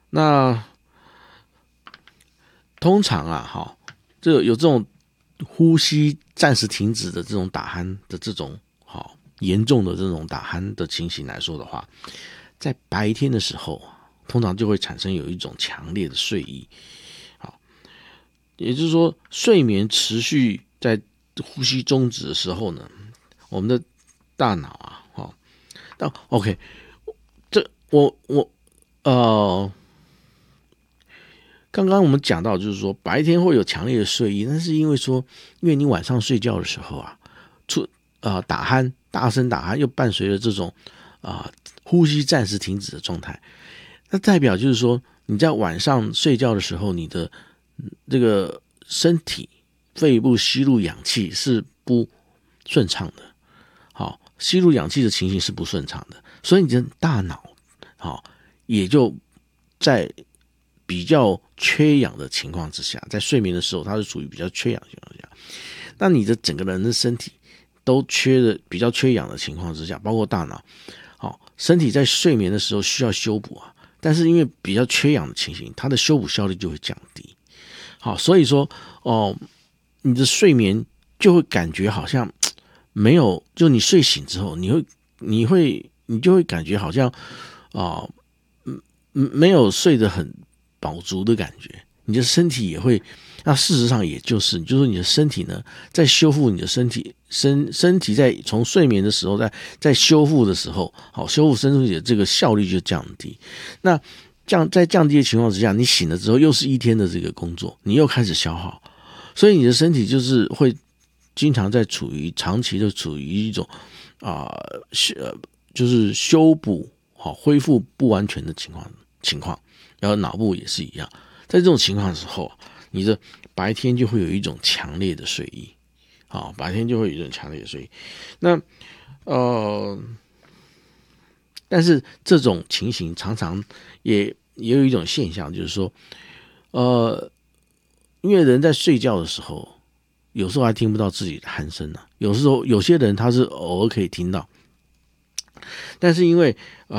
那通常啊，这有这种呼吸暂时停止的这种打鼾的这种严重的这种打鼾的情形来说的话，在白天的时候，通常就会产生有一种强烈的睡意。也就是说，睡眠持续在呼吸终止的时候呢，我们的大脑啊，但 OK， 这刚刚我们讲到，就是说白天会有强烈的睡意，但是因为你晚上睡觉的时候啊，打鼾，大声打鼾，又伴随着这种呼吸暂时停止的状态，那代表就是说你在晚上睡觉的时候，你的这个身体肺部吸入氧气是不顺畅的，吸入氧气的情形是不顺畅的，所以你的大脑也就在比较缺氧的情况之下，在睡眠的时候它是属于比较缺氧的情况下，那你的整个人的身体都比较缺氧的情况之下，包括大脑，身体在睡眠的时候需要修补但是因为比较缺氧的情形，它的修补效率就会降低。所以说你的睡眠就会感觉好像没有，就你睡醒之后，你就会感觉好像没有睡得很饱足的感觉，你的身体也会，那事实上也就是你的身体呢，在修复你的身体在从睡眠的时候，在修复的时候，修复身体的这个效率就降低。那在降低的情况之下，你醒了之后又是一天的这个工作，你又开始消耗，所以你的身体就是会经常长期的处于一种就是修补恢复不完全的情况，然后脑部也是一样，在这种情况的时候，你的白天就会有一种强烈的睡意，白天就会有一种强烈的睡意。那但是这种情形常常也有一种现象，就是说因为人在睡觉的时候，有时候还听不到自己的鼾声有时候有些人他是偶尔可以听到，但是因为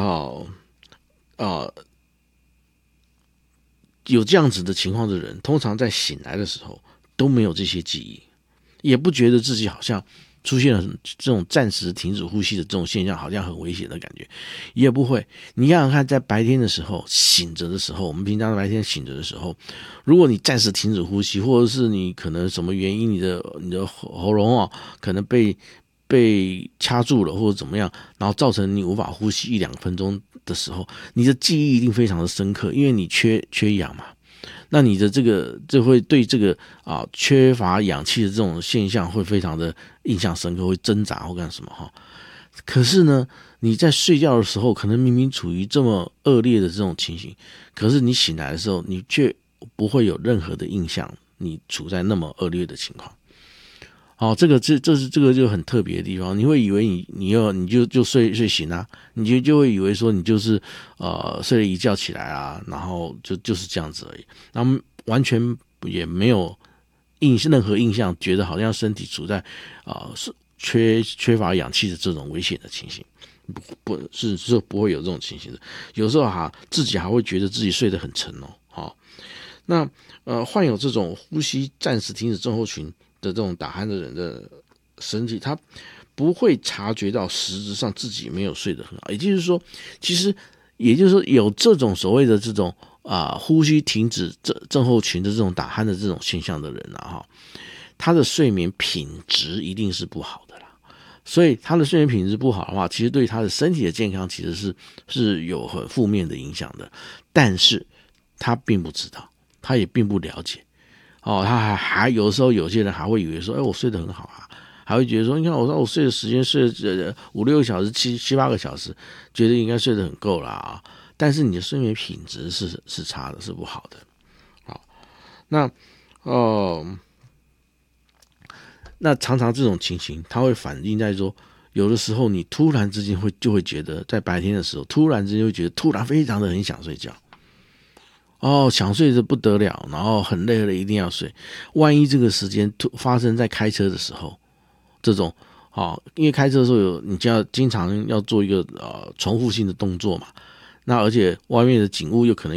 有这样子的情况的人，通常在醒来的时候都没有这些记忆，也不觉得自己好像出现了这种暂时停止呼吸的这种现象，好像很危险的感觉，也不会。你想想看，在白天的时候醒着的时候，我们平常白天醒着的时候，如果你暂时停止呼吸，或者是你可能什么原因，你的喉咙可能被掐住了或者怎么样，然后造成你无法呼吸1-2分钟的时候，你的记忆一定非常的深刻，因为你缺氧嘛。那你的这会对这个缺乏氧气的这种现象会非常的印象深刻，会挣扎或干什么可是呢，你在睡觉的时候，可能明明处于这么恶劣的这种情形，可是你醒来的时候，你却不会有任何的印象，你处在那么恶劣的情况。这个就很特别的地方，你会以为你就睡醒你就会以为说你就是睡了一觉起来然后就是这样子而已，然后完全也没有任何印象，觉得好像身体处在缺乏氧气的这种危险的情形，是不会有这种情形的。有时候自己还会觉得自己睡得很沉那患有这种呼吸暂时停止症候群的这种打鼾的人的身体，他不会察觉到实质上自己没有睡得很好，也就是说有这种所谓的这种呼吸停止症候群的这种打鼾的这种现象的人他的睡眠品质一定是不好的啦。所以他的睡眠品质不好的话，其实对他的身体的健康其实是有很负面的影响的，但是他并不知道，他也并不了解他还有时候有些人还会以为说我睡得很好还会觉得说你看我睡的时间睡了5-6个小时7-8个小时，觉得应该睡得很够了但是你的睡眠品质是差的，是不好的。那常常这种情形它会反映在说，有的时候你突然之间就会觉得，在白天的时候突然之间会觉得突然非常的很想睡觉想睡得不得了，然后很累了一定要睡。万一这个时间发生在开车的时候，这种因为开车的时候你就要经常要做一个重复性的动作嘛，那而且外面的景物又可能